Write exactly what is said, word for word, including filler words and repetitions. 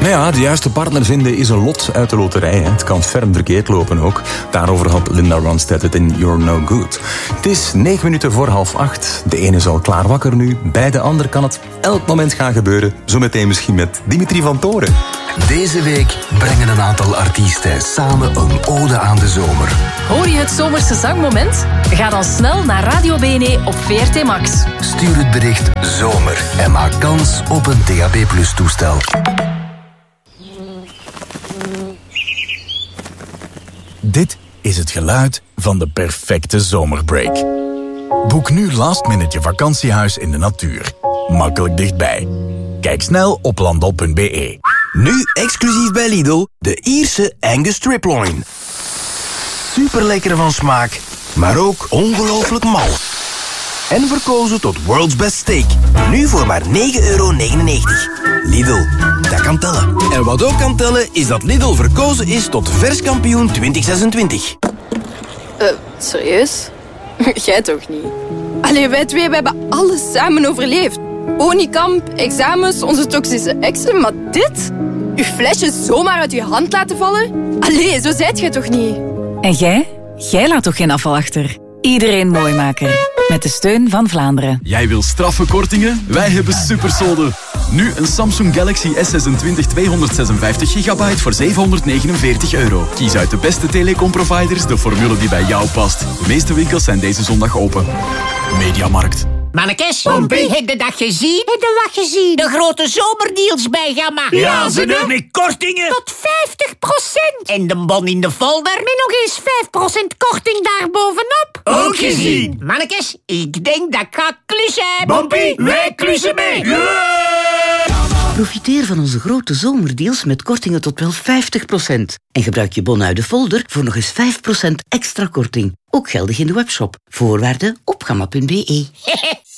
Nou ja, de juiste partner vinden is een lot uit de loterij. Hè. Het kan ferm verkeerd lopen ook. Daarover had Linda Ronstadt het in You're No Good. Het is negen minuten voor half acht. De ene is al klaar wakker nu. Bij de ander kan het elk moment gaan gebeuren. Zometeen misschien met Dimitri van Toren. Deze week brengen een aantal artiesten samen een ode aan de zomer. Hoor je het zomerse zangmoment? Ga dan snel naar Radio B N E op V R T Max. Stuur het bericht zomer en maak kans op een D A B plus toestel. Dit is het geluid van de perfecte zomerbreak. Boek nu last minute je vakantiehuis in de natuur. Makkelijk dichtbij. Kijk snel op landal punt b e. Nu exclusief bij Lidl, de Ierse Angus Striploin. Super lekker van smaak, maar ook ongelooflijk mal. En verkozen tot World's Best Steak. Nu voor maar negen euro negenennegentig. Lidl, dat kan tellen. En wat ook kan tellen, is dat Lidl verkozen is tot verskampioen twintig zesentwintig. Eh, uh, serieus? Jij toch niet? Allee, wij twee, we hebben alles samen overleefd. Honeykamp, examens, onze toxische exen, maar dit? Uw flesje zomaar uit uw hand laten vallen? Allee, zo zijt jij toch niet? En jij? Jij laat toch geen afval achter? Iedereen mooi maken. Met de steun van Vlaanderen. Jij wil straffe kortingen? Wij hebben supersolden. Nu een Samsung Galaxy S zesentwintig tweehonderdzesenvijftig gigabyte voor zevenhonderdnegenenveertig euro. Kies uit de beste telecomproviders de formule die bij jou past. De meeste winkels zijn deze zondag open. Mediamarkt. Mannekes, Pompie, heb je dat gezien? Heb je dat gezien? De grote zomerdeals bij Gamma. Ja, ze doen met kortingen. Tot vijftig procent. En de bon in de folder met nog eens vijf procent korting daarbovenop. Ook gezien. Mannekes, ik denk dat ik ga klussen. Pompie, wij klussen mee. Yeah! Profiteer van onze grote zomerdeals met kortingen tot wel vijftig procent. En gebruik je bon uit de folder voor nog eens vijf procent extra korting. Ook geldig in de webshop. Voorwaarden op gamma punt b e.